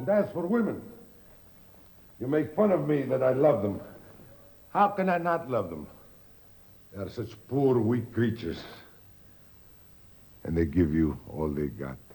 as for women, you make fun of me that I love them. How can I not love them? They are such poor, weak creatures. And they give you all they got.